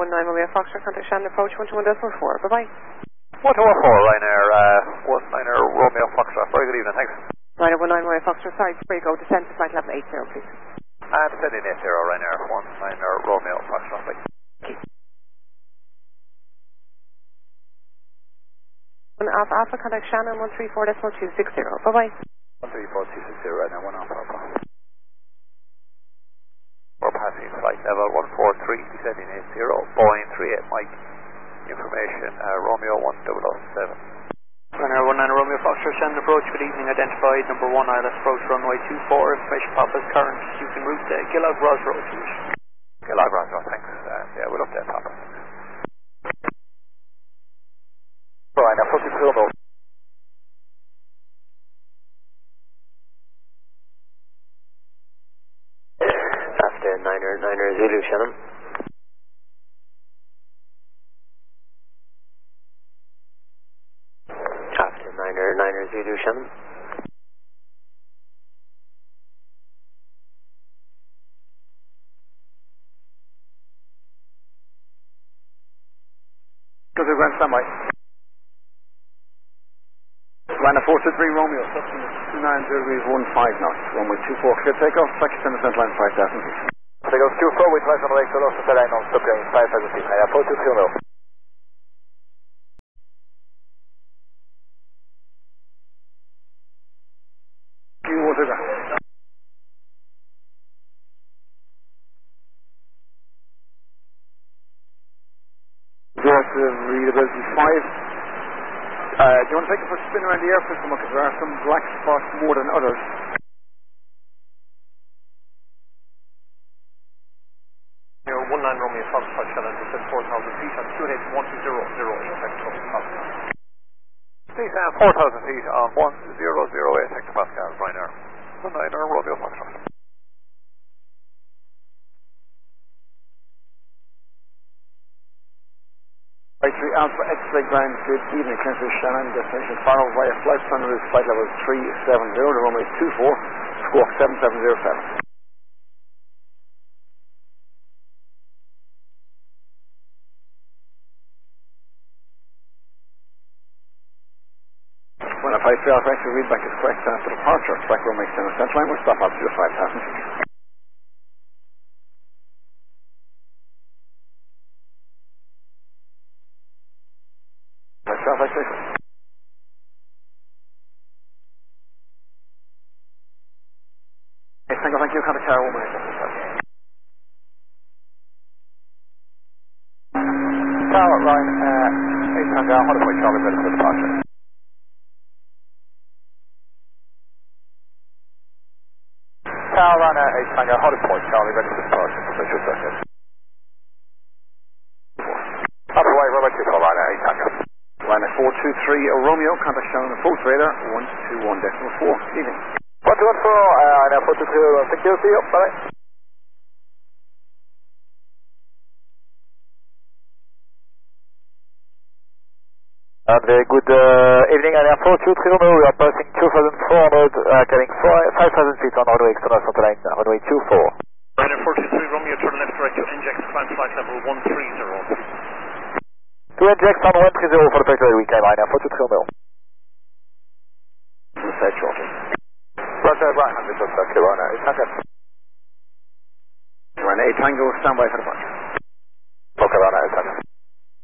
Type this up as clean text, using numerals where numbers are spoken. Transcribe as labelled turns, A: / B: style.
A: Romeo Foxtrot, contact Shannon approach 121.4. Bye-bye.
B: 121.4, Ryanair 19 Romeo Foxtrot. Very good evening, thanks.
A: Ryanair 19 Romeo Foxtrot, sorry, before you go, descend to flight level 80, please.
B: Descending 80, Ryanair 19 Romeo Foxtrot, please.
A: Alpha, contact Shannon 134.260. Bye-bye.
B: 134.260, Ryanair 1 Alpha. We're passing flight level 143, descending 80, Boeing 38 Mike. Information, Romeo 1007.
C: Ryanair 19 Romeo Foxtrot, Shannon approach, good evening, identified, number 1 ILS approach runway 24, information Papa's current, you can route Gillag Ross Road, please.
B: Gillag Ross Road, thanks. Yeah, we'll update Papa. Ryanair 42 mode.
D: After 9er Zulu, Shannon. After 9er Zulu, Shannon.
E: Go to Grand Standby. Ryanair 423 Romeo, substance 290 15 knots, runway 24, clear takeoff, taxi center line 5,000 feet.
B: Takeoff 24 with flight on the way, Solos to Terrain on subgain 5,000 feet, Ryanair 423 mode.
E: Readability 5. Do you want to take it for a spin around the air system because there are some black spots more than others?
B: You're 19 Romeo Foxtrot, Shannon, descend 4,000 feet on 281.008 hectopascals. Please 4,000 feet on 1008 hectopascals, Ryanair 19 Romeo Foxtrot.
E: Right 3 Alpha X-ray ground, good evening, Councillor Shannon, destination Faro via flight standard is flight level 370, the runway 24, squawk 7707. When a 53 Alpha X-ray readback is correct after departure, track runway extended central line will stop altitude of 5,000 feet. Alpha X-ray. Thank you, contact Tower 1 minute.
B: Tower line 8 Tango, 100 Charlie, ready for departure. Tower line 8 Tango, 100 Charlie, ready for departure. Official circuit. Underway, runway 24, line 8 Tango.
E: Ryanair 423 Romeo, contact Shannon approach radar 121.4. Evening.
B: 121.4, Ryanair 422, thank you, see you, bye. Very good evening, Ryanair 423 Romeo, we are passing 2,400, getting 5,000 feet on runway external center line, runway 24.
C: Ryanair 423 Romeo, turn left direct to inject, climb flight level 130.
B: To inject on 130 for the Patriot weekend, Ryanair 423 Romeo.
E: We'll say shortly.
B: Roger, right, 100 just circuit, Ryanair 8 Tango.
E: Ryanair 8 Tango, stand by for departure.